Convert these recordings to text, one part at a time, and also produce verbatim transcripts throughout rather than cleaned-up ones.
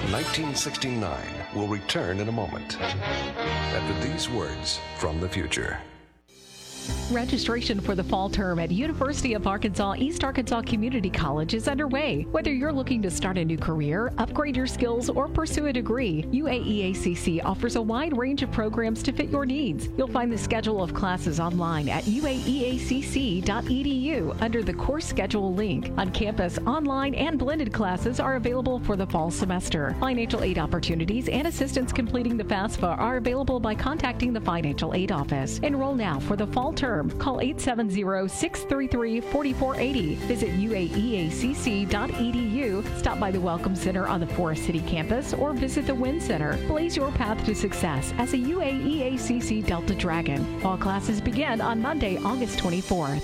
nineteen sixty-nine will return in a moment. After these words from the future. Registration for the fall term at University of Arkansas East Arkansas Community College is underway. Whether you're looking to start a new career, upgrade your skills, or pursue a degree, U A E A C C offers a wide range of programs to fit your needs. You'll find the schedule of classes online at U A E A C C dot E D U under the course schedule link. On campus, online and blended classes are available for the fall semester. Financial aid opportunities and assistance completing the FAFSA are available by contacting the Financial Aid Office. Enroll now for the fall term. Call eight seven zero, six three three, four four eight zero. Visit U A E A C C dot E D U. Stop by the Welcome Center on the Forest City campus or visit the Wynn Center. Blaze your path to success as a U A E A C C Delta Dragon. Fall classes begin on Monday, August twenty-fourth.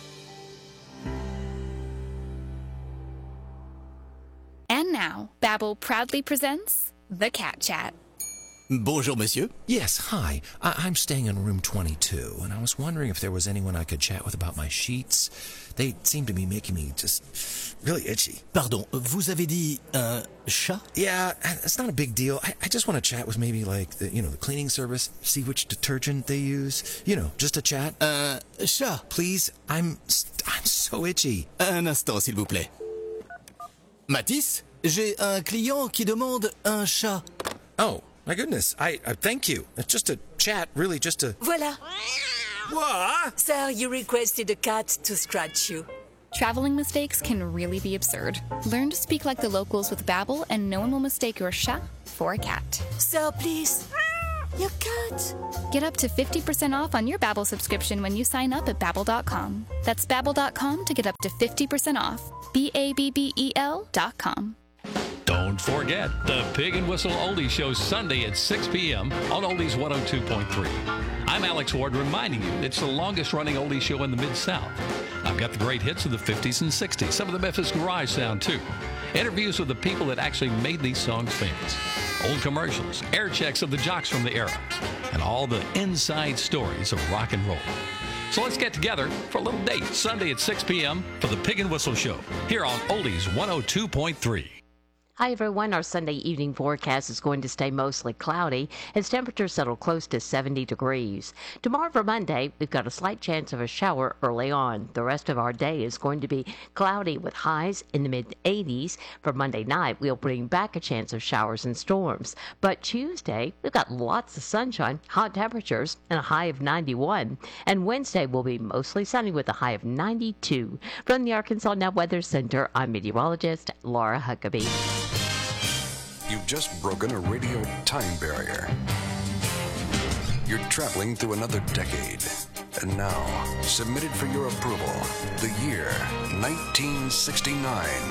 And now, Babbel proudly presents The Cat Chat. Bonjour, monsieur. Yes, hi. I- I'm staying in room twenty-two, and I was wondering if there was anyone I could chat with about my sheets. They seem to be making me just really itchy. Pardon, vous avez dit un chat? Yeah, it's not a big deal. I, I just want to chat with maybe like the, you know, the cleaning service, see which detergent they use. You know, just a chat. Un chat? Please, I'm I'm so itchy. Un instant, s'il vous plaît. Mathis, j'ai un client qui demande un chat. Oh. My goodness, I, I thank you. It's just a chat, really, just a... Voilà. What? Sir, you requested a cat to scratch you. Traveling mistakes can really be absurd. Learn to speak like the locals with Babbel, and no one will mistake your chat for a cat. Sir, please. Your cat. Get up to fifty percent off on your Babbel subscription when you sign up at Babbel dot com. That's Babbel dot com to get up to fifty percent off. B A B B E L dot com. Don't forget, the Pig and Whistle Oldies Show Sunday at six p.m. on Oldies one oh two point three. I'm Alex Ward reminding you it's the longest-running oldies show in the Mid-South. I've got the great hits of the fifties and sixties, some of the Memphis Garage sound, too. Interviews with the people that actually made these songs famous. Old commercials, air checks of the jocks from the era, and all the inside stories of rock and roll. So let's get together for a little date Sunday at six p.m. for the Pig and Whistle Show here on Oldies one oh two point three. Hi, everyone. Our Sunday evening forecast is going to stay mostly cloudy as temperatures settle close to seventy degrees. Tomorrow for Monday, we've got a slight chance of a shower early on. The rest of our day is going to be cloudy with highs in the mid-eighties. For Monday night, we'll bring back a chance of showers and storms. But Tuesday, we've got lots of sunshine, hot temperatures, and a high of ninety-one. And Wednesday will be mostly sunny with a high of ninety-two. From the Arkansas Now Weather Center, I'm meteorologist Laura Huckabee. You've just broken a radio time barrier. You're traveling through another decade. And now, submitted for your approval, the year nineteen sixty-nine.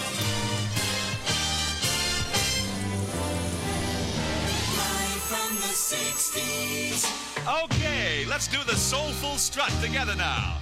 Live from the sixties. Okay, let's do the soulful strut together now.